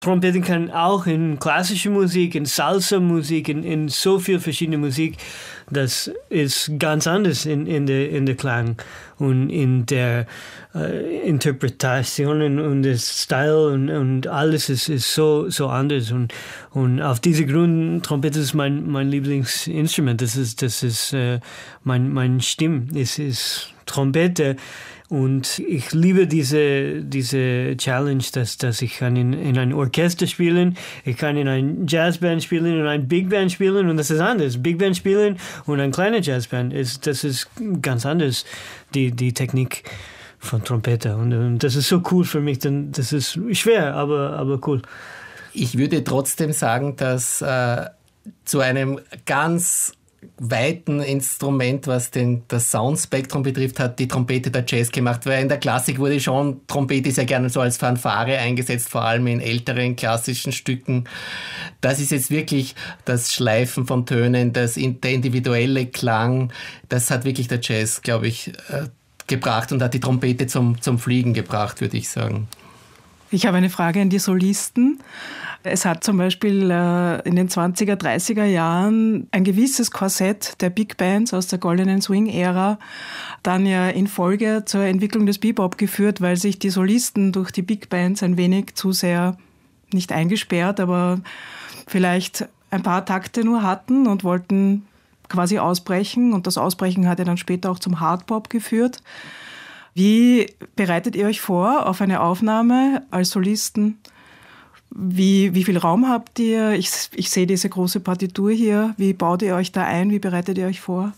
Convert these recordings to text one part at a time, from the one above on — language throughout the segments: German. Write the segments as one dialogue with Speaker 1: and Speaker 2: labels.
Speaker 1: Trompete kann auch in klassische Musik, in Salsa-Musik, in so viel verschiedene Musik. Das ist ganz anders in der Klang und in der Interpretation und der Style und alles ist so anders. Und auf diesen Grund, Trompete ist mein Lieblingsinstrument. Das ist mein Stimme. Es ist Trompete. Und ich liebe diese Challenge, dass ich kann in ein Orchester spielen, ich kann in ein Jazzband spielen, in ein Big Band spielen und das ist anders. Big Band spielen und ein kleiner Jazzband, das ist ganz anders, die Technik von Trompete. Und das ist so cool für mich, denn das ist schwer, aber cool.
Speaker 2: Ich würde trotzdem sagen, dass zu einem ganz weiten Instrument, was das Soundspektrum betrifft, hat die Trompete der Jazz gemacht, weil in der Klassik wurde schon Trompete sehr gerne so als Fanfare eingesetzt, vor allem in älteren klassischen Stücken. Das ist jetzt wirklich das Schleifen von Tönen, der individuelle Klang, das hat wirklich der Jazz, glaube ich, gebracht und hat die Trompete zum Fliegen gebracht, würde ich sagen.
Speaker 3: Ich habe eine Frage an die Solisten. Es hat zum Beispiel in den 20er, 30er Jahren ein gewisses Korsett der Big Bands aus der Goldenen Swing-Ära dann ja in Folge zur Entwicklung des Bebop geführt, weil sich die Solisten durch die Big Bands ein wenig zu sehr, nicht eingesperrt, aber vielleicht ein paar Takte nur hatten und wollten quasi ausbrechen. Und das Ausbrechen hat ja dann später auch zum Hardbop geführt. Wie bereitet ihr euch vor auf eine Aufnahme als Solisten? Wie viel Raum habt ihr? Ich sehe diese große Partitur hier. Wie baut ihr euch da ein? Wie bereitet ihr euch vor?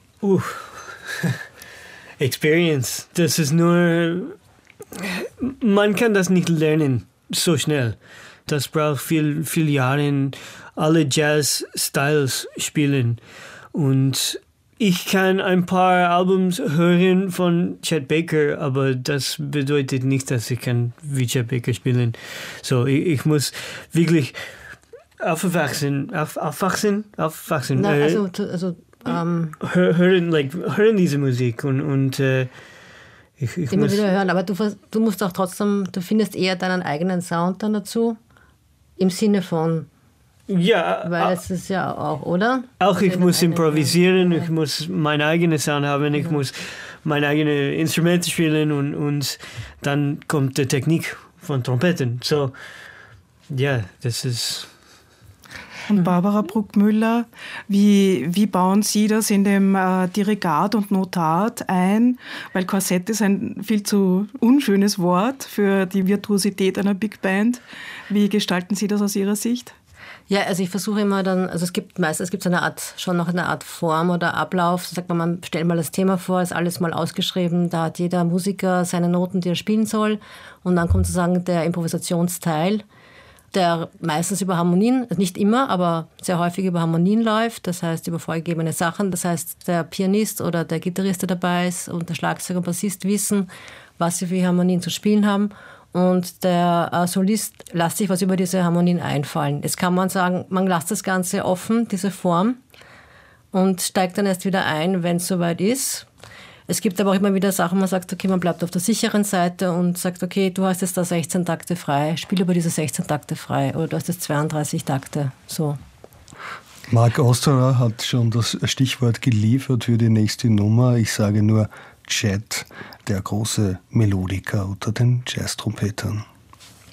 Speaker 1: Experience. Das ist nur... Man kann das nicht lernen so schnell. Das braucht viel Jahre in alle Jazz-Styles spielen. Und ich kann ein paar Albums hören von Chet Baker, aber das bedeutet nicht, dass ich kann wie Chet Baker spielen. So, ich muss wirklich aufwachsen.
Speaker 4: Na,
Speaker 1: hören diese Musik und ich
Speaker 4: immer
Speaker 1: muss
Speaker 4: wieder hören. Aber du musst auch trotzdem, du findest eher deinen eigenen Sound dann dazu, im Sinne von...
Speaker 1: Ja,
Speaker 4: weil es ist ja auch, oder?
Speaker 1: Auch ich muss improvisieren, ich muss meinen eigenen Sound haben, ich muss meine eigenen Instrumente spielen und dann kommt die Technik von Trompeten. So, ja, das ist...
Speaker 3: Und Barbara Bruckmüller, wie bauen Sie das in dem Dirigat und Notat ein? Weil Korsett ist ein viel zu unschönes Wort für die Virtuosität einer Big Band. Wie gestalten Sie das aus Ihrer Sicht?
Speaker 4: Ja, also ich versuche immer dann, also es gibt so schon noch eine Art Form oder Ablauf. So sagt man stellt mal das Thema vor, ist alles mal ausgeschrieben, da hat jeder Musiker seine Noten, die er spielen soll. Und dann kommt sozusagen der Improvisationsteil, der meistens über Harmonien, nicht immer, aber sehr häufig über Harmonien läuft, das heißt über vorgegebene Sachen. Das heißt, der Pianist oder der Gitarrist, der dabei ist, und der Schlagzeuger und Bassist wissen, was sie für Harmonien zu spielen haben. Und der Solist lässt sich was über diese Harmonien einfallen. Jetzt kann man sagen, man lässt das Ganze offen, diese Form, und steigt dann erst wieder ein, wenn es soweit ist. Es gibt aber auch immer wieder Sachen, man sagt, okay, man bleibt auf der sicheren Seite und sagt, okay, du hast jetzt da 16 Takte frei, spiel über diese 16 Takte frei, oder du hast jetzt 32 Takte, so.
Speaker 5: Marc Osterer hat schon das Stichwort geliefert für die nächste Nummer. Ich sage nur Chet, der große Melodiker unter den Jazz-Trompetern.